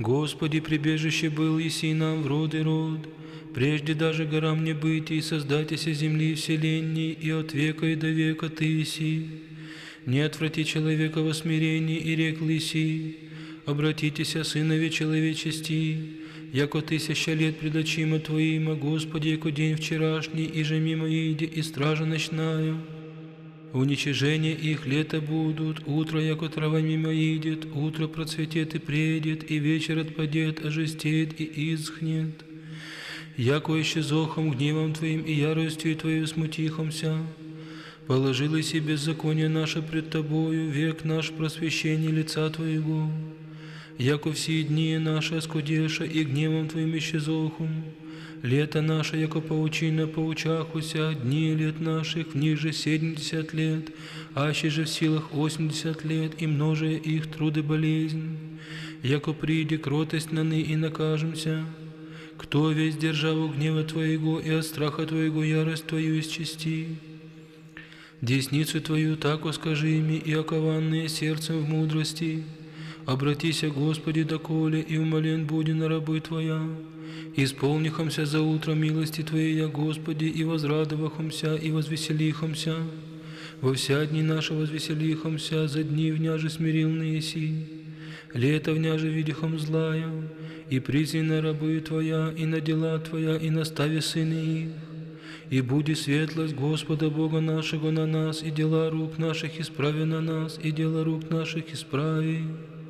Господи, прибежище был еси нам в род и род, прежде даже горам не быть, и создатися земли и вселенной, и от века и до века Ты еси. Не отврати человека во смирении, и рек лиси, обратитеся, сынове человечести, яко 1000 лет пред очима Твоима, Господи, яко день вчерашний, и же мимо иди, и стража ночная. Уничижение их лето будут, утро, яко трава мимо идет, утро процветет и предет, и вечер отпадет, ожестеет и исхнет. Яко исчезохом гневом Твоим и яростью Твоей смутихомся, положил и себе беззаконие наше пред Тобою, век наш просвещение лица Твоего. Яко все дни наши оскудеша, и гневом Твоим исчезохом, лето наше, яко паучина паучахуся, дни лет наших в них же 70 лет, аще же в силах 80 лет, и множая их труды болезнь. Яко приди кротость на ны и накажемся, кто весь державу гнева Твоего и от страха Твоего ярость Твою исчисти. Десницу Твою так скажи ими, и окованные сердцем в мудрости. Обратися, Господи, доколе, и умолен буди на рабы Твоя. Исполнихомся за утро милости Твоей, Господи, и возрадовахомся, и возвеселихомся. Во вся дни наши возвеселихомся, за дни вняже смирилные си. Лето вняже видихом злая, и призвана рабы Твоя, и на дела Твоя, и настави сыны их. И буди светлость Господа Бога нашего на нас, и дела рук наших исправи на нас, и дела рук наших исправи.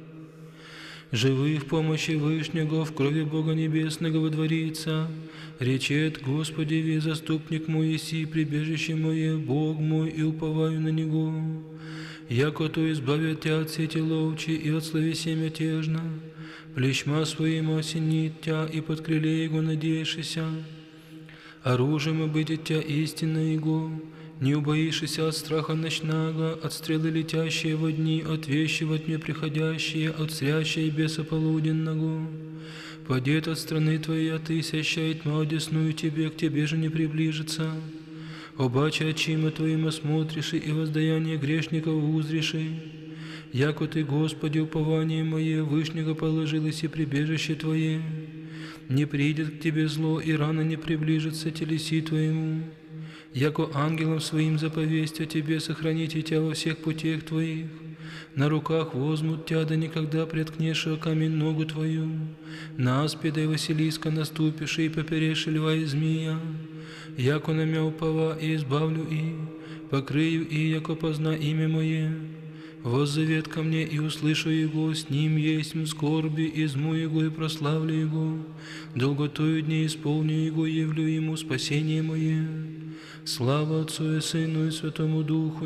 Живы в помощи Вышнего, в крови Бога Небесного водворится. Речет, Господи, ви заступник мой еси, прибежище мое, Бог мой, и уповаю на Него. Яко то избавит Тя от сети ловчи и от словеси мятежно, плещма своим осенит Тя, и под крыле Его надеешься. Оружием будет Тя истинно Его, не убоишься от страха ночного, от стрелы летящие во дни, от вещи во тьме приходящие, от зрящей беса полуденного. Падет от страны Твоей 1000, и тьма одесную Тебе, к Тебе же не приближится. Обаче очима Твоим осмотришь, и воздаяние грешников узришь. Яко Ты, Господи, упование мое, Вышнего положилось и прибежище Твое. Не придет к Тебе зло, и рано не приближится телеси Твоему. Яко ангелом своим заповесть о Тебе сохраните Тя во всех путях Твоих. На руках возьмут Тя, да никогда преткнешь о камень ногу Твою. На аспида и Василиска наступишь, и поперешь льва и змея. Яко на мя упова, и избавлю и, покрыю и, яко позна имя Мое. Воззовет ко мне, и услышу Его, с Ним есть в скорби, изму Его и прославлю Его. Долготою дней исполню Его, явлю Ему спасение Мое. Слава Отцу и Сыну и Святому Духу,